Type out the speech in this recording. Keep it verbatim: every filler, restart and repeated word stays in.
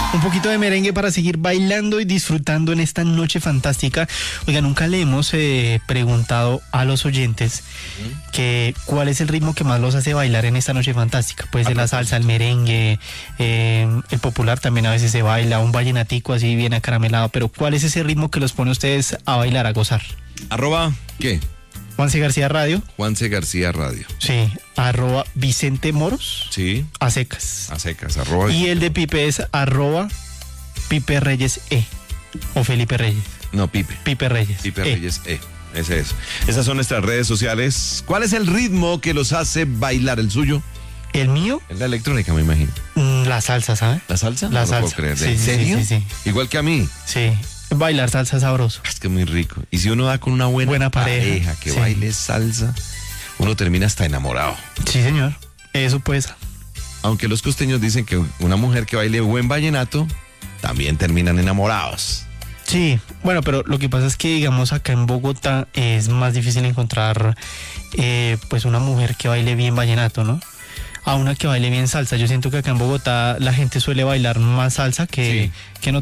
Un poquito de merengue para seguir bailando y disfrutando en esta noche fantástica. Oiga, nunca le hemos eh, preguntado a los oyentes que cuál es el ritmo que más los hace bailar en esta noche fantástica. Puede ser la salsa, el merengue, eh, el popular también a veces se baila, un vallenatico así bien acaramelado. Pero ¿cuál es ese ritmo que los pone a ustedes a bailar, a gozar? Arroba, ¿qué? Juanse García Radio. Juanse García Radio. Sí, arroba Vicente Moros. Sí. A secas. A secas, arroba. Y el de Pipe es arroba Pipe Reyes E. O Felipe Reyes. No, Pipe. Pipe Reyes. Pipe E. Reyes E. Ese es. Esas son nuestras redes sociales. ¿Cuál es el ritmo que los hace bailar? ¿El suyo? ¿El mío? Es la electrónica, me imagino. Mm, La salsa, ¿sabe? ¿La salsa? La no salsa. Lo puedo creer. Sí, ¿En sí, serio? sí, sí, sí. Igual que a mí. Sí. Bailar salsa sabroso. Es que es muy rico. Y si uno da con una buena, Buena pareja, que sí. baile salsa, uno termina hasta enamorado. Sí, señor. Eso pues. Aunque los costeños dicen que una mujer que baile buen vallenato también terminan enamorados. Sí, bueno, pero lo que pasa es que, digamos, acá en Bogotá es más difícil encontrar eh, pues una mujer que baile bien vallenato, ¿no? A una que baile bien salsa. Yo siento que acá en Bogotá la gente suele bailar más salsa que, Sí. que en